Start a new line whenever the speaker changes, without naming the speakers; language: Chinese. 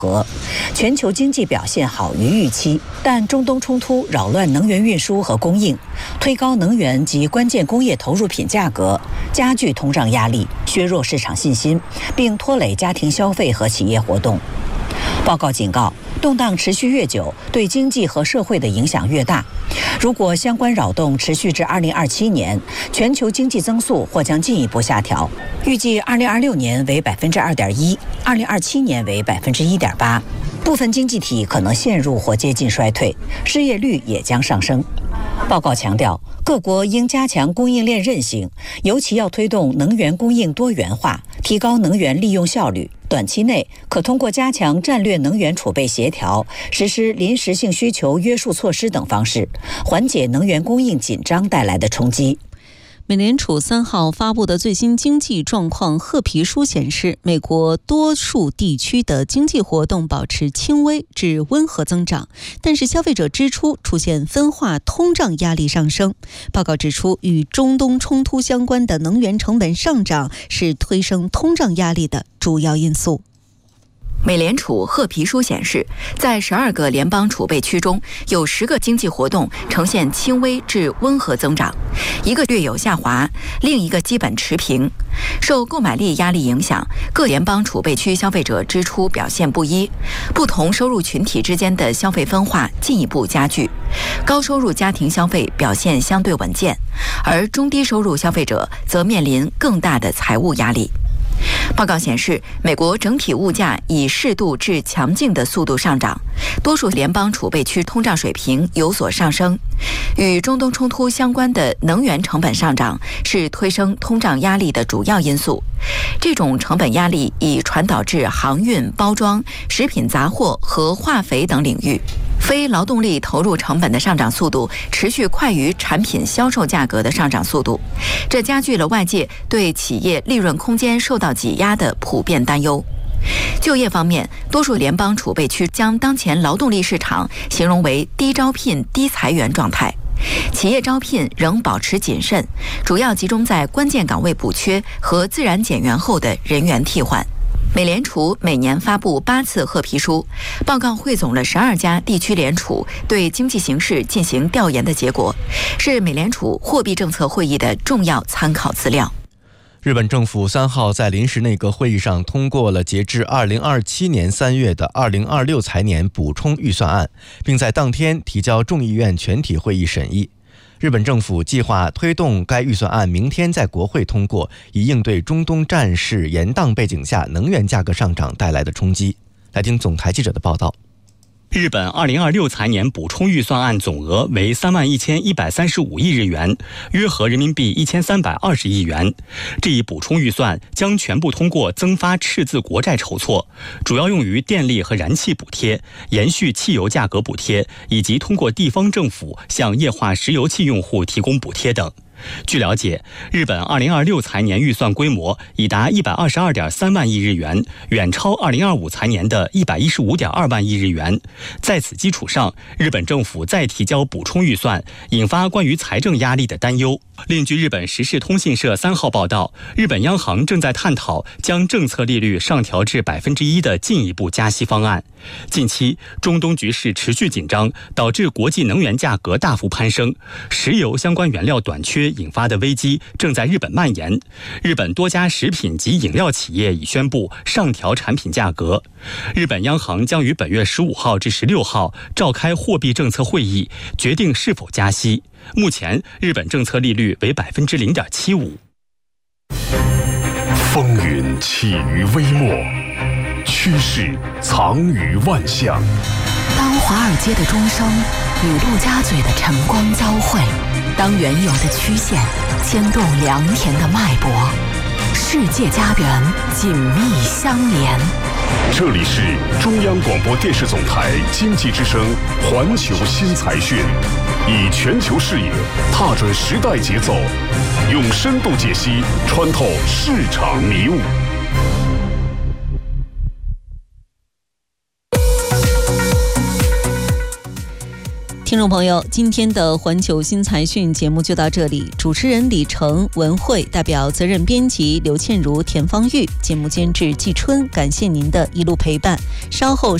全球经济表现好于预期，但中东冲突扰乱能源运输和供应，推高能源及关键工业投入品价格，加剧通胀压力，削弱市场信心，并拖累家庭消费和企业活动。报告警告，动荡持续越久，对经济和社会的影响越大。如果相关扰动持续至2027年，全球经济增速或将进一步下调，预计2026年为2.1%，2027年为1.8%。部分经济体可能陷入或接近衰退，失业率也将上升。报告强调，各国应加强供应链韧性，尤其要推动能源供应多元化，提高能源利用效率。短期内可通过加强战略能源储备协调、实施临时性需求约束措施等方式，缓解能源供应紧张带来的冲击。
美联储3号发布的最新经济状况褐皮书显示，美国多数地区的经济活动保持轻微至温和增长，但是消费者支出出现分化，通胀压力上升。报告指出，与中东冲突相关的能源成本上涨是推升通胀压力的主要因素。
美联储褐皮书显示，在12个联邦储备区中，有10个经济活动呈现轻微至温和增长，1个略有下滑，另一个基本持平。受购买力压力影响，各联邦储备区消费者支出表现不一，不同收入群体之间的消费分化进一步加剧。高收入家庭消费表现相对稳健，而中低收入消费者则面临更大的财务压力。报告显示，美国整体物价以适度至强劲的速度上涨，多数联邦储备区通胀水平有所上升。与中东冲突相关的能源成本上涨是推升通胀压力的主要因素。这种成本压力已传导至航运、包装、食品杂货和化肥等领域。非劳动力投入成本的上涨速度持续快于产品销售价格的上涨速度，这加剧了外界对企业利润空间受到挤压的普遍担忧。就业方面，多数联邦储备区将当前劳动力市场形容为低招聘、低裁员状态。企业招聘仍保持谨慎，主要集中在关键岗位补缺和自然减员后的人员替换。美联储每年发布8次褐皮书，报告汇总了12家地区联储对经济形势进行调研的结果，是美联储货币政策会议的重要参考资料。
日本政府3号在临时内阁会议上通过了截至2027年3月的2026财年补充预算案，并在当天提交众议院全体会议审议。日本政府计划推动该预算案明天在国会通过，以应对中东战事延宕背景下能源价格上涨带来的冲击。来听总台记者的报道。
日本2026财年补充预算案总额为31135亿日元，约合人民币1320亿元。这一补充预算将全部通过增发赤字国债筹措，主要用于电力和燃气补贴、延续汽油价格补贴，以及通过地方政府向液化石油气用户提供补贴等。据了解，日本2026财年预算规模已达122.3万亿日元，远超2025财年的115.2万亿日元。在此基础上，日本政府再提交补充预算，引发关于财政压力的担忧。另据日本时事通信社3号报道，日本央行正在探讨将政策利率上调至1%的进一步加息方案。近期，中东局势持续紧张，导致国际能源价格大幅攀升，石油相关原料短缺引发的危机正在日本蔓延。日本多家食品及饮料企业已宣布上调产品价格。日本央行将于本月15号至16号召开货币政策会议，决定是否加息。目前，日本政策利率为0.75%。
风云起于微末，趋势藏于万象。
当华尔街的钟声与陆家嘴的晨光交汇，当原有的曲线牵动良田的脉搏，世界家园紧密相连。
这里是中央广播电视总台经济之声环球新财讯，以全球视野踏准时代节奏，用深度解析穿透市场迷雾。
听众朋友，今天的环球新财讯节目就到这里，主持人李成、文慧，代表责任编辑刘倩茹、田芳玉，节目监制季春，感谢您的一路陪伴。稍后